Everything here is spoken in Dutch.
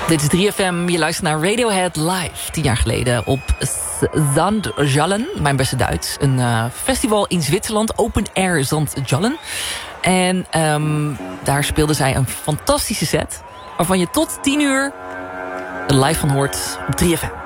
Dit is 3FM, je luistert naar Radiohead live. 10 jaar geleden op Zandjallen, mijn beste Duits. Een festival in Zwitserland, Open Air Zandjallen. En daar speelden zij een fantastische set, waarvan je tot 10 uur live van hoort op 3FM.